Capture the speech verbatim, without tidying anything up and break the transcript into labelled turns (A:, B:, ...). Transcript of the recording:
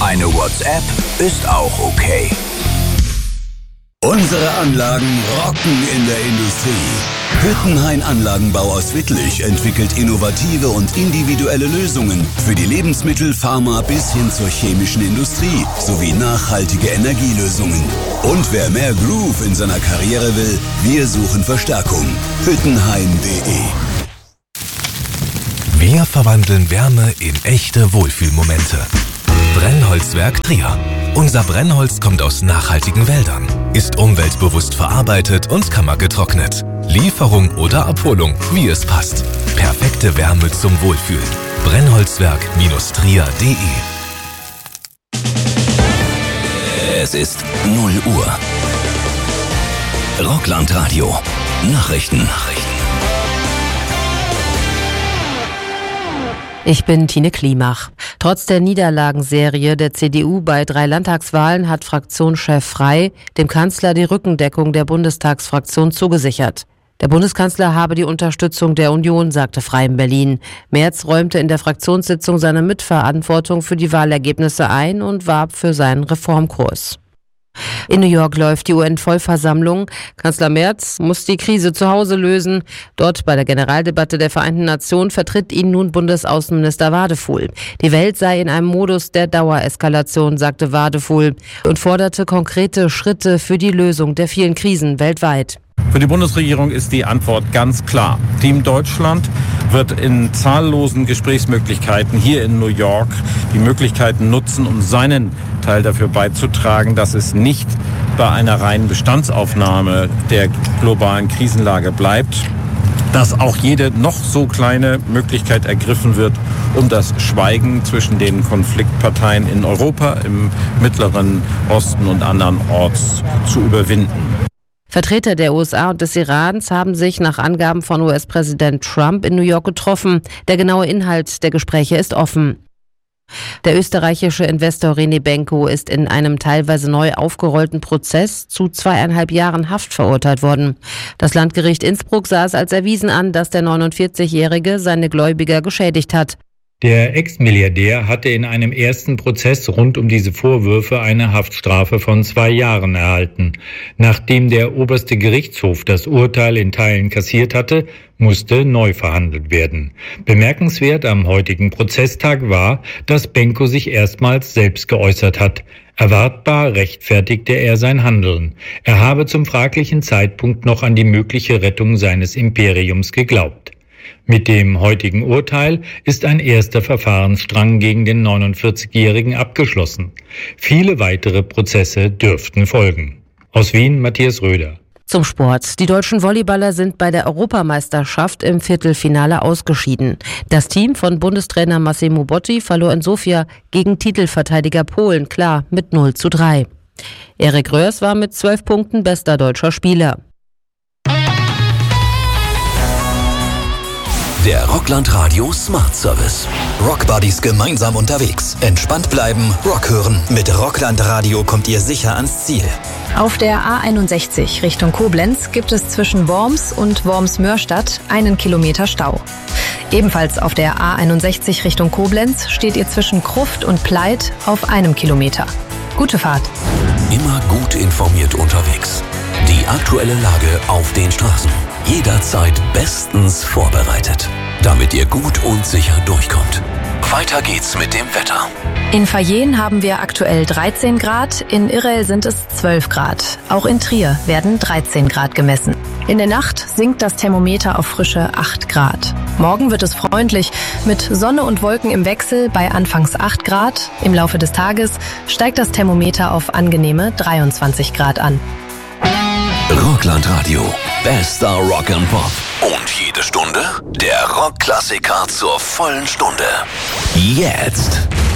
A: Eine WhatsApp ist auch okay. Unsere Anlagen rocken in der Industrie. Hüttenhain Anlagenbau aus Wittlich entwickelt innovative und individuelle Lösungen für die Lebensmittel-, Pharma- bis hin zur chemischen Industrie sowie nachhaltige Energielösungen. Und wer mehr Groove in seiner Karriere will, wir suchen Verstärkung. hüttenhain punkt de.
B: Wir verwandeln Wärme in echte Wohlfühlmomente. Brennholzwerk Trier. Unser Brennholz kommt aus nachhaltigen Wäldern, ist umweltbewusst verarbeitet und kammergetrocknet. Lieferung oder Abholung, wie es passt. Perfekte Wärme zum Wohlfühlen. Brennholzwerk-trier punkt de.
A: Es ist null Uhr. Rocklandradio. Nachrichten. Nachrichten.
C: Ich bin Tine Klimach. Trotz der Niederlagenserie der C D U bei drei Landtagswahlen hat Fraktionschef Frey dem Kanzler die Rückendeckung der Bundestagsfraktion zugesichert. Der Bundeskanzler habe die Unterstützung der Union, sagte Frey in Berlin. Merz räumte in der Fraktionssitzung seine Mitverantwortung für die Wahlergebnisse ein und warb für seinen Reformkurs. In New York läuft die U N-Vollversammlung. Kanzler Merz muss die Krise zu Hause lösen. Dort bei der Generaldebatte der Vereinten Nationen vertritt ihn nun Bundesaußenminister Wadefuhl. Die Welt sei in einem Modus der Dauereskalation, sagte Wadefuhl und forderte konkrete Schritte für die Lösung der vielen Krisen weltweit.
D: Für die Bundesregierung ist die Antwort ganz klar. Team Deutschland wird in zahllosen Gesprächsmöglichkeiten hier in New York die Möglichkeiten nutzen, um seinen Teil dafür beizutragen, dass es nicht bei einer reinen Bestandsaufnahme der globalen Krisenlage bleibt, dass auch jede noch so kleine Möglichkeit ergriffen wird, um das Schweigen zwischen den Konfliktparteien in Europa, im Mittleren Osten und andernorts zu überwinden.
C: Vertreter der U S A und des Irans haben sich nach Angaben von U S-Präsident Trump in New York getroffen. Der genaue Inhalt der Gespräche ist offen. Der österreichische Investor René Benko ist in einem teilweise neu aufgerollten Prozess zu zweieinhalb Jahren Haft verurteilt worden. Das Landgericht Innsbruck sah es als erwiesen an, dass der neunundvierzigjährige seine Gläubiger geschädigt hat.
E: Der Ex-Milliardär hatte in einem ersten Prozess rund um diese Vorwürfe eine Haftstrafe von zwei Jahren erhalten. Nachdem der oberste Gerichtshof das Urteil in Teilen kassiert hatte, musste neu verhandelt werden. Bemerkenswert am heutigen Prozesstag war, dass Benko sich erstmals selbst geäußert hat. Erwartbar rechtfertigte er sein Handeln. Er habe zum fraglichen Zeitpunkt noch an die mögliche Rettung seines Imperiums geglaubt. Mit dem heutigen Urteil ist ein erster Verfahrensstrang gegen den neunundvierzigjährigen abgeschlossen. Viele weitere Prozesse dürften folgen. Aus Wien, Matthias Röder.
C: Zum Sport. Die deutschen Volleyballer sind bei der Europameisterschaft im Viertelfinale ausgeschieden. Das Team von Bundestrainer Massimo Botti verlor in Sofia gegen Titelverteidiger Polen klar mit null zu drei. Erik Röhrs war mit zwölf Punkten bester deutscher Spieler.
A: Der Rocklandradio Smart Service. Rockbuddies gemeinsam unterwegs. Entspannt bleiben, Rock hören. Mit Rocklandradio kommt ihr sicher ans Ziel.
F: Auf der A einundsechzig Richtung Koblenz gibt es zwischen Worms und Worms-Mörstadt einen Kilometer Stau. Ebenfalls auf der A einundsechzig Richtung Koblenz steht ihr zwischen Kruft und Pleit auf einem Kilometer. Gute Fahrt.
A: Immer gut informiert unterwegs. Die aktuelle Lage auf den Straßen. Jederzeit bestens vorbereitet, damit ihr gut und sicher durchkommt. Weiter geht's mit dem Wetter.
F: In Fayen haben wir aktuell dreizehn Grad, in Irrel sind es zwölf Grad. Auch in Trier werden dreizehn Grad gemessen. In der Nacht sinkt das Thermometer auf frische acht Grad. Morgen wird es freundlich mit Sonne und Wolken im Wechsel bei anfangs acht Grad. Im Laufe des Tages steigt das Thermometer auf angenehme dreiundzwanzig Grad an.
A: Rocklandradio. Bester Rock and Pop. Und jede Stunde der Rockklassiker zur vollen Stunde. Jetzt.